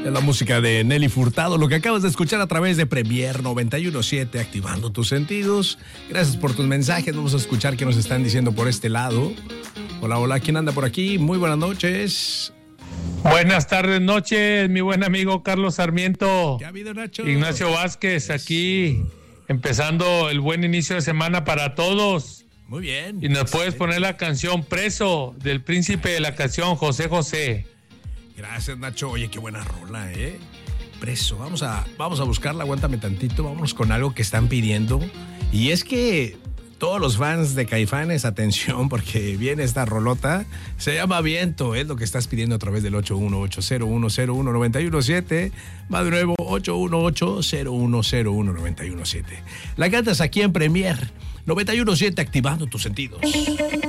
Es la música de Nelly Furtado, lo que acabas de escuchar a través de Premier 91.7, activando tus sentidos. Gracias por tus mensajes, vamos a escuchar qué nos están diciendo por este lado. Hola, hola, ¿quién anda por aquí? Muy buenas noches. Buenas tardes, noches, mi buen amigo Carlos Sarmiento. ¿Qué ha habido, Nacho? Ignacio Vázquez, aquí, empezando el buen inicio de semana para todos. Muy bien. Y nos puedes poner la canción Preso, del príncipe de la canción, José José. Gracias, Nacho. Oye, qué buena rola, ¿eh? Preso. Vamos a buscarla, aguántame tantito. Vámonos con algo que están pidiendo. Y es que todos los fans de Caifanes, atención, porque viene esta rolota. Se llama Viento, es lo que estás pidiendo a través del 818-0101-917. Va de nuevo, 818-0101-917. La cantas aquí en Premier 91.7, activando tus sentidos.